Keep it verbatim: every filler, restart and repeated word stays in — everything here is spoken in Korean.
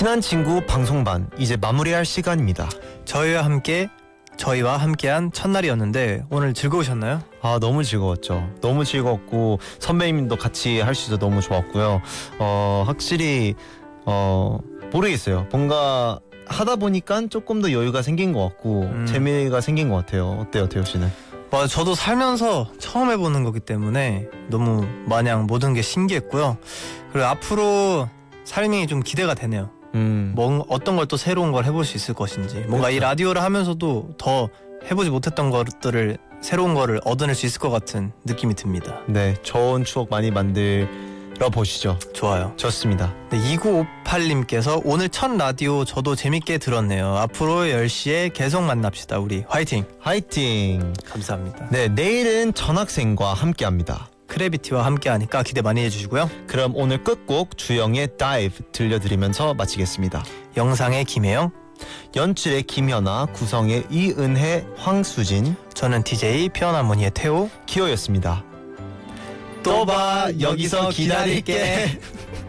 친한 친구 방송반 이제 마무리할 시간입니다. 저희와 함께 저희와 함께한 첫날이었는데 오늘 즐거우셨나요? 아 너무 즐거웠죠. 너무 즐거웠고 선배님도 같이 할 수 있어서 너무 좋았고요. 어 확실히 어 모르겠어요. 뭔가 하다 보니까 조금 더 여유가 생긴 것 같고 음. 재미가 생긴 것 같아요. 어때요, 태호 씨는? 맞아, 저도 살면서 처음 해보는 거기 때문에 너무 마냥 모든 게 신기했고요. 그리고 앞으로 삶이 좀 기대가 되네요. 음. 뭐 어떤 걸 또 새로운 걸 해볼 수 있을 것인지, 뭔가 그렇죠. 이 라디오를 하면서도 더 해보지 못했던 것들을 새로운 거를 얻어낼 수 있을 것 같은 느낌이 듭니다. 네, 좋은 추억 많이 만들어 보시죠. 좋아요. 좋습니다. 네, 이구오팔님께서 오늘 첫 라디오 저도 재밌게 들었네요. 앞으로 열 시에 계속 만납시다. 우리 화이팅. 화이팅. 감사합니다. 네, 내일은 전학생과 함께합니다. 크래비티와 함께하니까 기대 많이 해주시고요. 그럼 오늘 끝곡 주영의 Dive 들려드리면서 마치겠습니다. 영상의 김혜영, 연출의 김현아, 구성의 이은혜, 황수진, 저는 디제이 피어나모니의 태호, 키오였습니다. 또 봐, 여기서 기다릴게.